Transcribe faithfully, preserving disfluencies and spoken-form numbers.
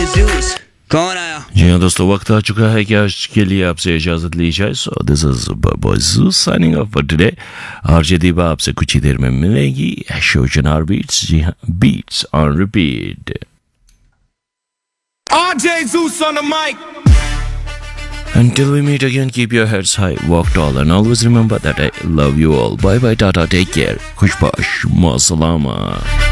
Zeus. कौन आया? जी हाँ दोस्तों, वक्त आ चुका है कि आज के लिए आपसे इजाज़त ली जाए। So this is boy zoo signing off for today. और जी दीपा आपसे कुछ ही देर में मिलेगी। शो चनार बीट्स, जी हाँ, beats on repeat. R J Zeus on the mic. Until we meet again, keep your heads high, walk tall, and always remember that I love you all. Bye bye, tata, take care. Khushbash, ma salama.